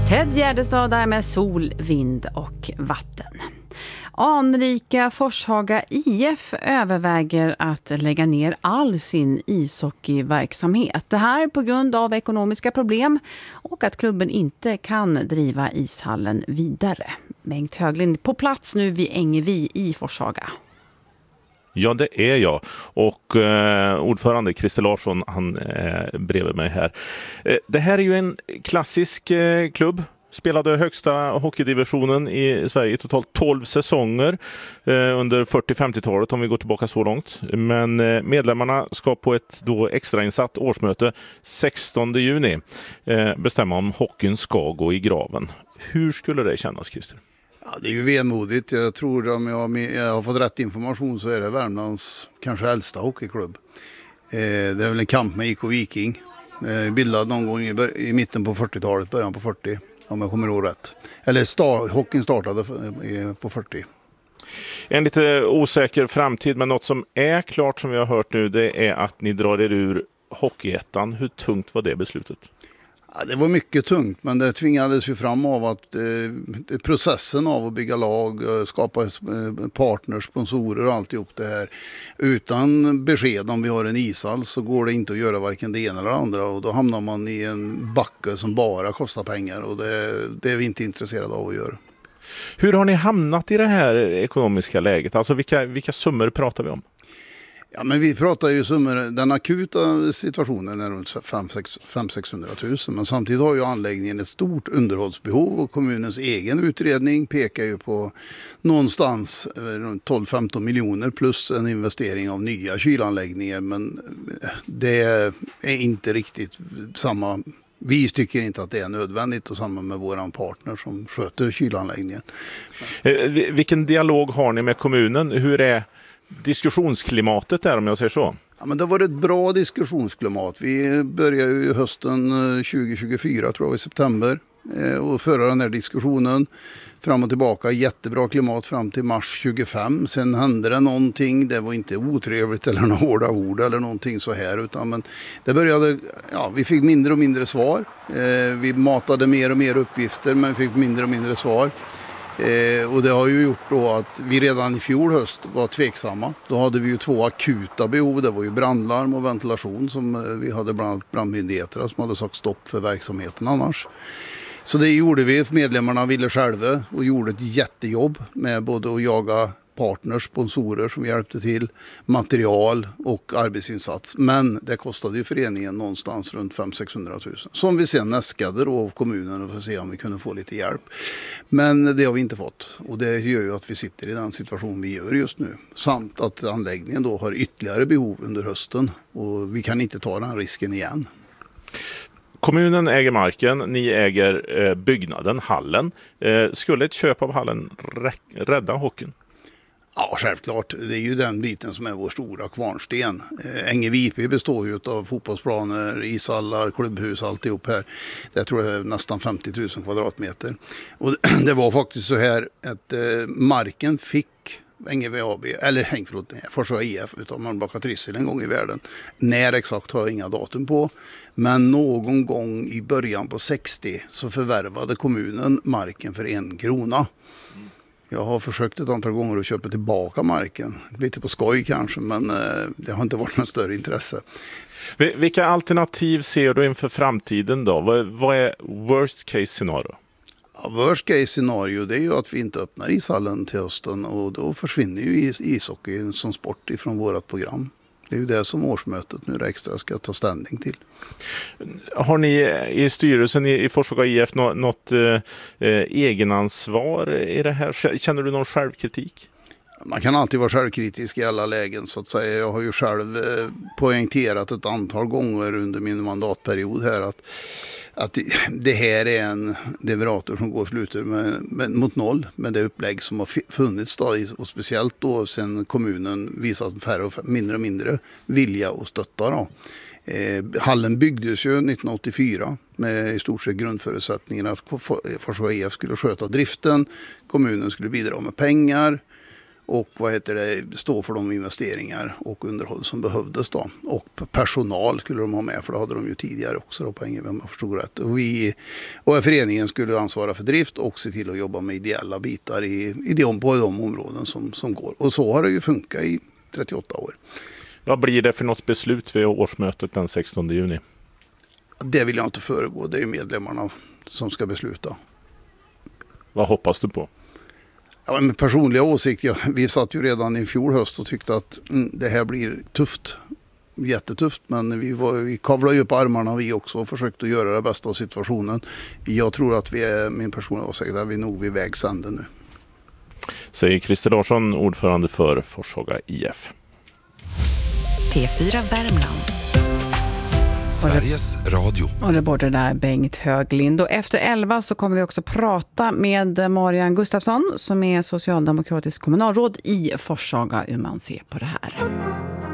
Ted Gärdestad där med sol, vind och vatten. Anrika Forshaga IF överväger att lägga ner all sin ishockeyverksamhet. Det här på grund av ekonomiska problem och att klubben inte kan driva ishallen vidare. Bengt Höglind på plats nu vid Ängevi i Forshaga. Ja, det är jag. Och ordförande Christer Larsson, han är bredvid mig här. Det här är ju en klassisk klubb. Spelade högsta hockeydivisionen i Sverige i totalt 12 säsonger under 40-50-talet om vi går tillbaka så långt. Men medlemmarna ska på ett då extrainsatt årsmöte 16 juni bestämma om hockeyn ska gå i graven. Hur skulle det kännas, Christer? Ja, det är ju vemodigt. Jag tror om jag har fått rätt information så är det Värmlands kanske äldsta hockeyklubb. Det är väl en kamp med IK Viking. Bildad någon gång i mitten på 40-talet, början på 40. Om jag kommer ihåg rätt. Eller hockeyn startade på 40. En lite osäker framtid, men något som är klart som vi har hört nu, det är att ni drar er ur Hockeyettan. Hur tungt var det beslutet? Ja, det var mycket tungt, men det tvingades ju fram av att processen av att bygga lag, skapa partners, sponsorer och alltihop det här. Utan besked om vi har en ishall så går det inte att göra varken det ena eller det andra. Och då hamnar man i en backe som bara kostar pengar och det är vi inte intresserade av att göra. Hur har ni hamnat i det här ekonomiska läget? Alltså vilka summor pratar vi om? Ja, men vi pratar ju summor. Den akuta situationen är runt 500-600 000. Men samtidigt har ju anläggningen ett stort underhållsbehov och kommunens egen utredning pekar ju på någonstans runt 12-15 miljoner plus en investering av nya kylanläggningar. Men det är inte riktigt samma. Vi tycker inte att det är nödvändigt och samma med våran partner som sköter kylanläggningen. Vilken dialog har ni med kommunen? Hur är diskussionsklimatet där, om jag säger så? Ja, men det var ett bra diskussionsklimat. Vi började ju hösten 2024 tror jag i september och föra den här diskussionen fram och tillbaka. Jättebra klimat fram till mars 25. Sen hände det någonting. Det var inte otrevligt eller några hårda ord eller någonting så här. Utan men det började, vi fick mindre och mindre svar. Vi matade mer och mer uppgifter men fick mindre och mindre svar. Och det har ju gjort då att vi redan i fjol höst var tveksamma. Då hade vi ju 2 akuta behov. Det var ju brandlarm och ventilation som vi hade bland annat brandmyndigheterna som hade sagt stopp för verksamheten annars. Så det gjorde vi. Medlemmarna ville själva och gjorde ett jättejobb med både att jaga partners, sponsorer som hjälpte till, material och arbetsinsats. Men det kostade ju föreningen någonstans runt 500-600 000. Som vi sen äskade då av kommunen för att se om vi kunde få lite hjälp. Men det har vi inte fått. Och det gör ju att vi sitter i den situation vi gör just nu. Samt att anläggningen då har ytterligare behov under hösten. Och vi kan inte ta den risken igen. Kommunen äger marken, ni äger byggnaden, hallen. Skulle ett köp av hallen rädda hockeyn? Ja, självklart. Det är ju den biten som är vår stora kvarnsten. Ängevi IP består ju av fotbollsplaner, ishallar, klubbhus, alltihop här. Det tror jag är nästan 50 000 kvadratmeter. Och det var faktiskt så här att marken fick Ängevi AB, eller Forshaga IF utav Mölnbacka Trysil en gång i världen. När exakt har jag inga datum på. Men någon gång i början på 60 så förvärvade kommunen marken för 1 krona. Jag har försökt ett antal gånger att köpa tillbaka marken. Lite på skoj kanske, men det har inte varit något större intresse. Vilka alternativ ser du inför framtiden då? Vad är worst case scenario? Ja, worst case scenario det är ju att vi inte öppnar ishallen till hösten och då försvinner ju ishockey som sport ifrån vårt program. Det är ju det som årsmötet nu extra ska ta ställning till. Har ni i styrelsen i Forshaga IF något egenansvar i det här? Känner du någon självkritik? Man kan alltid vara självkritisk i alla lägen så att säga. Jag har ju själv poängterat ett antal gånger under min mandatperiod här att det här är en devirator som går sluter mot noll med det upplägg som har funnits då, och speciellt då sen kommunen visat färre och mindre och mindre vilja att stötta då. Hallen byggdes ju 1984 med i stort sett grundförutsättningen att Forshaga IF skulle sköta driften, kommunen skulle bidra med pengar och stå för de investeringar och underhåll som behövdes då. Och personal skulle de ha med, för det hade de ju tidigare också då, på Ängeby, om jag förstod rätt. Och föreningen skulle ansvara för drift och se till att jobba med ideella bitar på de områden som går. Och så har det ju funkat i 38 år. Vad blir det för något beslut vid årsmötet den 16 juni? Det vill jag inte föregå, det är medlemmarna som ska besluta. Vad hoppas du på? Ja, med personliga åsikter, vi satt ju redan i fjol höst och tyckte att det här blir tufft, jättetufft, men vi kavlade ju upp armarna vi också och försökte göra det bästa av situationen. Jag tror att min personliga åsikt är vi nog vid vägs ände nu. Säger Christer Larsson, ordförande för Forshaga IF. P4 Värmland. Sveriges Radio. Och reporter där Bengt Höglind. Och efter 11 så kommer vi också prata med Marianne Gustafsson som är socialdemokratisk kommunalråd i Forshaga, hur man ser på det här.